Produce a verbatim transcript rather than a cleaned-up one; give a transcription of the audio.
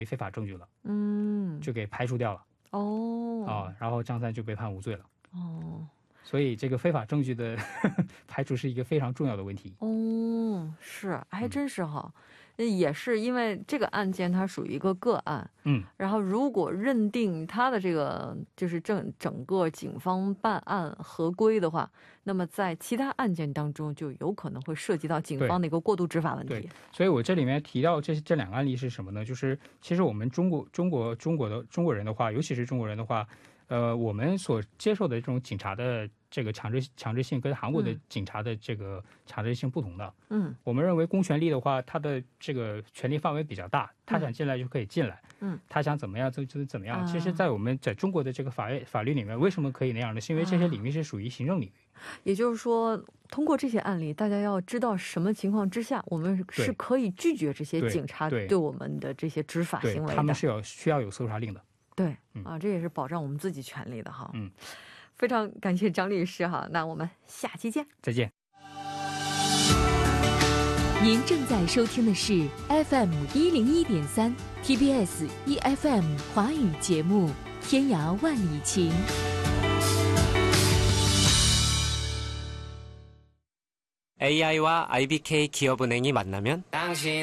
非法证据了， 嗯， 就给排除掉了。 哦， 啊，然后张三就被判无罪了。 哦， 所以这个非法证据的排除是一个非常重要的问题。 哦，是，还真是哈。也是因为这个案件它属于一个个案， 嗯， 然后如果认定他的这个就是整整个警方办案合规的话，那么在其他案件当中就有可能会涉及到警方的一个过度执法问题。 对，所以我这里面提到这这两个案例是什么呢？就是其实我们中国中国中国的中国人的话，尤其是中国人的话，呃，我们所接受的这种警察的这个强制强制性跟韩国的警察的这个强制性不同的。 嗯， 我们认为公权力的话，它的这个权力范围比较大，他想进来就可以进来， 嗯， 他想怎么样就就怎么样。 啊、 其实，在我们在中国的这个法法律里面，为什么可以那样呢？是因为这些领域是属于行政领域。 啊、也就是说，通过这些案例，大家要知道什么情况之下，我们是可以拒绝这些警察对我们的这些执法行为的。 他们是要需要有搜查令的。 对，啊，这也是保障我们自己权利的哈。 嗯， 非常感谢张律师哈，那我们下期见。 再见。 您正在收听的是 F M 一零一点三 T B S E F M 华语节目《天涯万里情》。 에이아이와 아이비케이 기업은행이 만나면